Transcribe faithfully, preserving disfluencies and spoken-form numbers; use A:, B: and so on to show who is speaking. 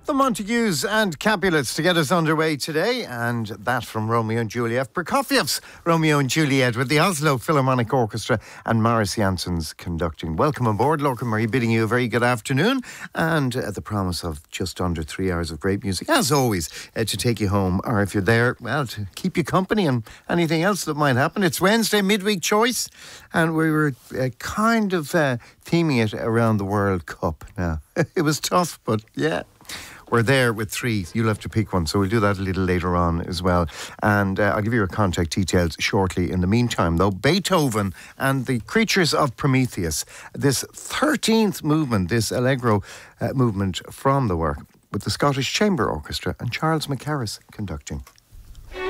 A: The Montagues and Capulets to get us underway today, and that from Romeo and Juliet. Prokofiev's Romeo and Juliet with the Oslo Philharmonic Orchestra and Maris Janssen's conducting. Welcome aboard, Lorca Murray, bidding you a very good afternoon, and uh, the promise of just under three hours of great music, as always, uh, to take you home, or if you're there, well, to keep you company and anything else that might happen. It's Wednesday, midweek choice, and we were uh, kind of uh, theming it around the World Cup now. It was tough, but yeah. We're there with three. You'll have to pick one, so we'll do that a little later on as well. And uh, I'll give you your contact details shortly. In the meantime, though, Beethoven and the Creatures of Prometheus, this thirteenth movement, this Allegro uh, movement from the work, with the Scottish Chamber Orchestra and Charles Mackerras conducting.